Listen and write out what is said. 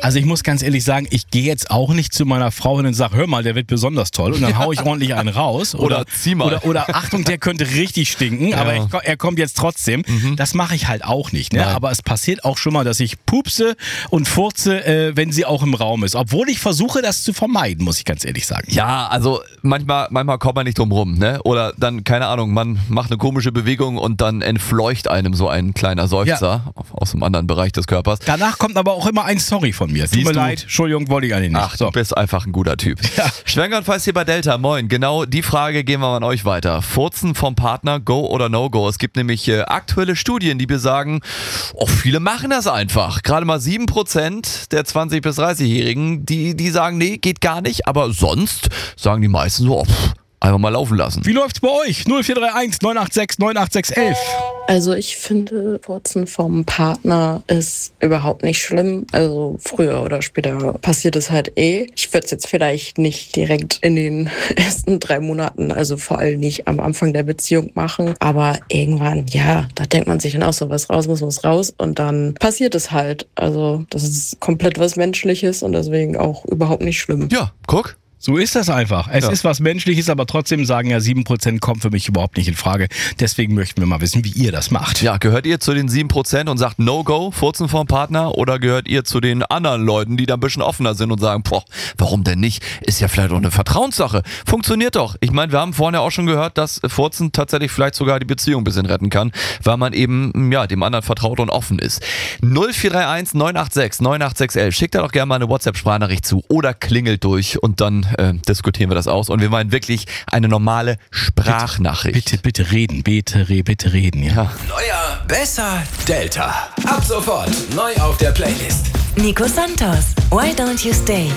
Also ich muss ganz ehrlich sagen, ich gehe jetzt auch nicht zu meiner Frau hin und sage, hör mal, der wird besonders toll und dann hau ich ordentlich einen raus. Oder zieh mal. Oder Achtung, der könnte richtig stinken, aber er kommt jetzt trotzdem. Das mache ich halt auch nicht. Ne? Aber es passiert auch schon mal, dass ich pupse und furze, wenn sie auch im Raum ist. Obwohl ich versuche, das zu vermeiden, muss ich ganz ehrlich sagen. Ja, also manchmal kommt man nicht drum rum, ne? Oder dann, keine Ahnung, man macht eine komische Bewegung und dann entfleucht einem so ein kleiner Seufzer aus einem anderen Bereich des Körpers. Danach kommt aber auch immer ein Sorry von mir. Tut mir leid, Entschuldigung, wollte ich eigentlich nicht. Ach, du bist einfach ein guter Typ. Ja. Schwenker und Feist hier bei Delta, moin. Genau die Frage geben wir an euch weiter. Furzen vom Partner, go oder no go? Es gibt nämlich aktuelle Studien, die besagen, viele machen das einfach. Gerade mal 7% der 20- bis 30-Jährigen, die sagen, nee, geht gar nicht. Aber sonst sagen die meisten so, einfach mal laufen lassen. Wie läuft's bei euch? 0431 986 98611. Also ich finde, Furzen vom Partner ist überhaupt nicht schlimm. Also früher oder später passiert es halt eh. Ich würde es jetzt vielleicht nicht direkt in den ersten 3 Monaten, also vor allem nicht am Anfang der Beziehung machen. Aber irgendwann, da denkt man sich dann auch so, was raus muss raus. Und dann passiert es halt. Also das ist komplett was Menschliches und deswegen auch überhaupt nicht schlimm. Ja, guck. So ist das einfach. Es ist was Menschliches, aber trotzdem sagen 7% kommt für mich überhaupt nicht in Frage. Deswegen möchten wir mal wissen, wie ihr das macht. Ja, gehört ihr zu den 7% und sagt No-Go, Furzen vom Partner? Oder gehört ihr zu den anderen Leuten, die da ein bisschen offener sind und sagen, warum denn nicht? Ist ja vielleicht auch eine Vertrauenssache. Funktioniert doch. Ich meine, wir haben vorhin ja auch schon gehört, dass Furzen tatsächlich vielleicht sogar die Beziehung ein bisschen retten kann, weil man eben dem anderen vertraut und offen ist. 0431 986 98611. Schickt da doch gerne mal eine WhatsApp-Sprachnachricht zu oder klingelt durch und dann diskutieren wir das aus. Und wir meinen wirklich eine normale Sprachnachricht. Bitte reden, bitte reden. Ja. Neuer, besser, Delta. Ab sofort neu auf der Playlist. Nico Santos, Why Don't You Stay?